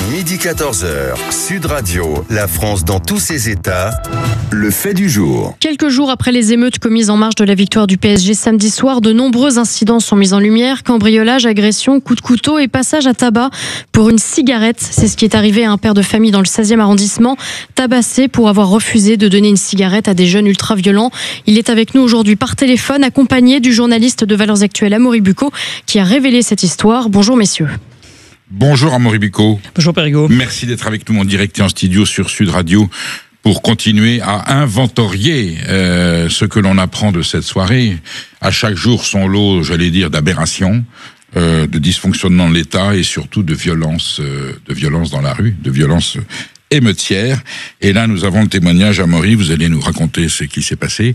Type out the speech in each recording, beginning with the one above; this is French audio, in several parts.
Midi 14h, Sud Radio, la France dans tous ses états, le fait du jour. Quelques jours après les émeutes commises en marge de la victoire du PSG samedi soir, de nombreux incidents sont mis en lumière. Cambriolage, agression, coups de couteau et passage à tabac pour une cigarette. C'est ce qui est arrivé à un père de famille dans le 16e arrondissement, tabassé pour avoir refusé de donner une cigarette à des jeunes ultra-violents. Il est avec nous aujourd'hui par téléphone, accompagné du journaliste de Valeurs Actuelles Amaury Bucco, qui a révélé cette histoire. Bonjour messieurs. Bonjour Amaury Bucco. Bonjour Périgot. Merci d'être avec nous en direct et en studio sur Sud Radio pour continuer à inventorier ce que l'on apprend de cette soirée. À chaque jour son lot, j'allais dire, d'aberrations, de dysfonctionnement de l'État et surtout de violence dans la rue, de violence émeutière. Et là, nous avons le témoignage, Amaury, vous allez nous raconter ce qui s'est passé,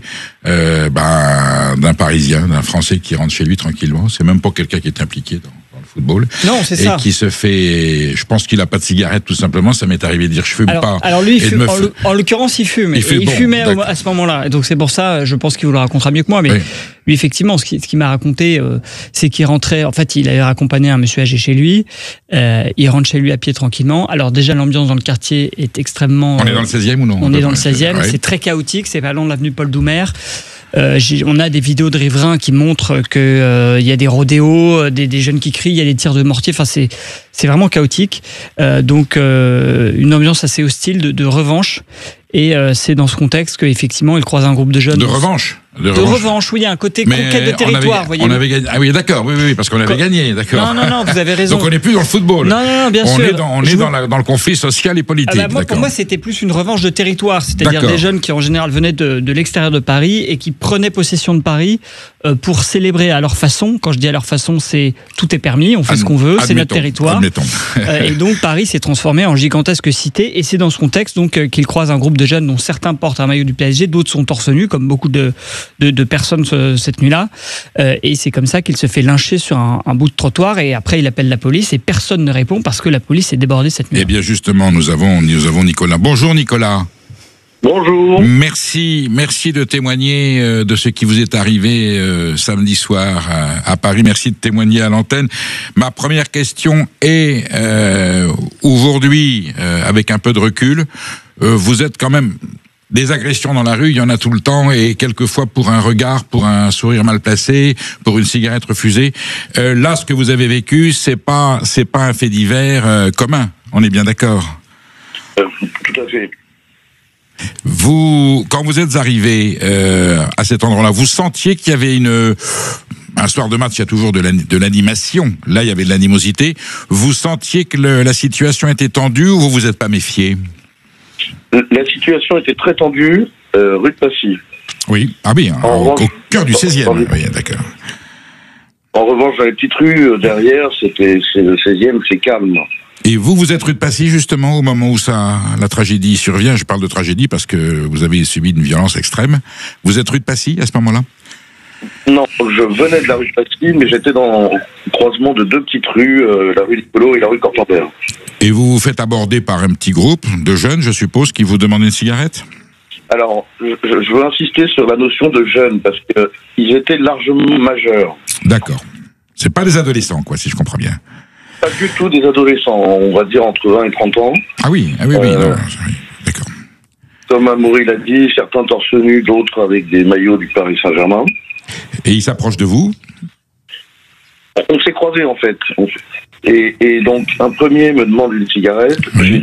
d'un Parisien, d'un Français qui rentre chez lui tranquillement. C'est même pas quelqu'un qui est impliqué dans le football. Non, c'est ça. Et qui se fait, je pense qu'il a pas de cigarette, tout simplement. Ça m'est arrivé de dire, je fume pas. Alors lui, en l'occurrence, il fume. Il fumait à ce moment-là. Et donc c'est pour ça, je pense qu'il vous le racontera mieux que moi. Mais oui. Lui, effectivement, ce qu'il m'a raconté, c'est qu'il rentrait. En fait, il avait accompagné un monsieur âgé chez lui. Il rentre chez lui à pied tranquillement. Alors déjà, l'ambiance dans le quartier est extrêmement. On est dans le 16e ou non? On est dans le 16e. Ouais. C'est très chaotique. C'est pas loin de l'avenue Paul Doumer. On a des vidéos de riverains qui montrent que y a des rodéos, des jeunes qui crient, il y a des tirs de mortier. Enfin, c'est vraiment chaotique. Donc une ambiance assez hostile de revanche. Et c'est dans ce contexte qu'effectivement, il croise un groupe de jeunes. De revanche, oui, il y a un côté conquête de territoire, voyez. On avait gagné. Ah oui, d'accord, oui, parce qu'on avait gagné, d'accord. Non, vous avez raison. Donc on n'est plus dans le football. Non, bien sûr. On est dans le conflit social et politique. Pour moi, c'était plus une revanche de territoire, c'est-à-dire des jeunes qui en général venaient de l'extérieur de Paris et qui prenaient possession de Paris pour célébrer à leur façon. Quand je dis à leur façon, c'est tout est permis, on fait ce qu'on veut, c'est notre territoire. Et donc Paris s'est transformé en gigantesque cité, et c'est dans ce contexte donc qu'il croise un groupe de jeunes dont certains portent un maillot du PSG, d'autres sont torse nu, comme beaucoup de personnes cette nuit-là. Et c'est comme ça qu'il se fait lyncher sur un bout de trottoir, et après il appelle la police et personne ne répond parce que la police est débordée cette nuit. Eh bien justement, nous avons Nicolas. Bonjour Nicolas. Bonjour. Merci de témoigner de ce qui vous est arrivé samedi soir à Paris. Merci de témoigner à l'antenne. Ma première question est, aujourd'hui, avec un peu de recul, vous êtes quand même... Des agressions dans la rue, il y en a tout le temps, et quelquefois pour un regard, pour un sourire mal placé, pour une cigarette refusée. Là, ce que vous avez vécu, c'est pas un fait divers commun. On est bien d'accord. Tout à fait. Vous, quand vous êtes arrivé à cet endroit-là, vous sentiez qu'il y avait un soir de match, il y a toujours de l'animation. Là, il y avait de l'animosité. Vous sentiez que la situation était tendue, ou vous vous êtes pas méfié? La situation était très tendue, rue de Passy. Oui, au cœur du 16e. Oui, d'accord. En revanche, dans les petites rues derrière, c'est le 16e, c'est calme. Et vous êtes rue de Passy, justement, au moment où la tragédie survient. Je parle de tragédie parce que vous avez subi une violence extrême. Vous êtes rue de Passy à ce moment-là? Non, je venais de la rue de Passy, mais j'étais dans le croisement de deux petites rues, la rue Nicolo et la rue Cortambert. Et vous vous faites aborder par un petit groupe de jeunes, je suppose, qui vous demandent une cigarette? Alors, je veux insister sur la notion de jeunes, parce qu'ils étaient largement majeurs. D'accord. C'est pas des adolescents, quoi, si je comprends bien. Pas du tout des adolescents, on va dire entre 20 et 30 ans. Ah oui, non, d'accord. Comme Amaury l'a dit, certains torse nus, d'autres avec des maillots du Paris Saint-Germain. Et ils s'approchent de vous? On s'est croisés, en fait. Et donc, un premier me demande une cigarette. Oui.